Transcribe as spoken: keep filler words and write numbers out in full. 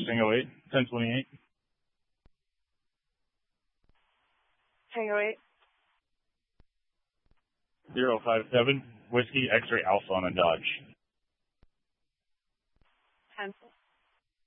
Tango eight, ten twenty-eight. Tango eight. zero five seven, Whiskey X-Ray Alpha on a Dodge. Cancel.